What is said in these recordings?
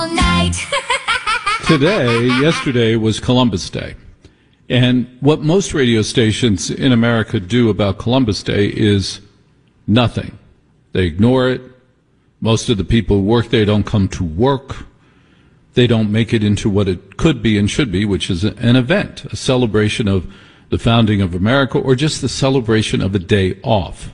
night. Yesterday was Columbus Day. And what most radio stations in America do about Columbus Day is nothing. They ignore it. Most of the people who work there don't come to work. They don't make it into what it could be and should be, which is an event, a celebration of the founding of America, or just the celebration of a day off.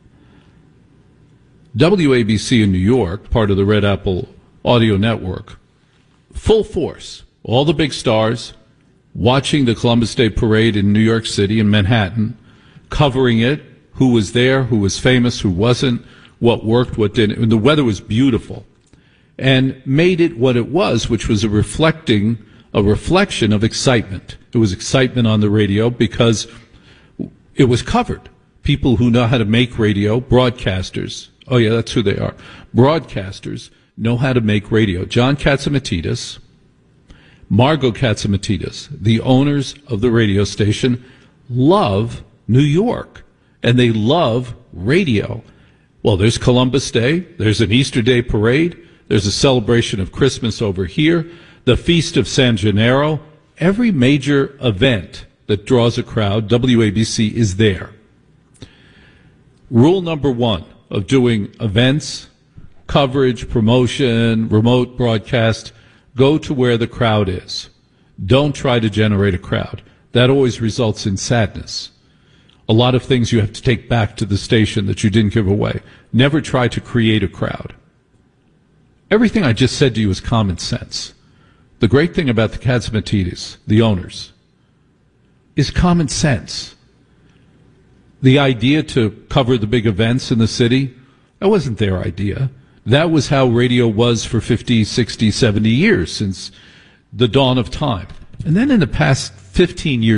WABC in New York, part of the Red Apple Audio Network, full force, all the big stars, watching the Columbus Day Parade in New York City and Manhattan, covering it, who was there, who was famous, who wasn't, what worked, what didn't. And the weather was beautiful, and made it what it was, which was a reflection of excitement. It was excitement on the radio because it was covered. People who know how to make radio, broadcasters, oh yeah, that's who they are, broadcasters know how to make radio. John Catsimatidis, Margot Catsimatidis, the owners of the radio station, love New York, and they love radio. Well, there's Columbus Day, there's an Easter Day parade, there's a celebration of Christmas over here, the Feast of San Gennaro. Every major event that draws a crowd, WABC is there. Rule number one of doing events, coverage, promotion, remote broadcast, go to where the crowd is. Don't try to generate a crowd. That always results in sadness. A lot of things you have to take back to the station that you didn't give away. Never try to create a crowd. Everything I just said to you is common sense. The great thing about the Catsimatidis, the owners, is common sense. The idea to cover the big events in the city, that wasn't their idea. That was how radio was for 50, 60, 70 years since the dawn of time. And then in the past 15 years,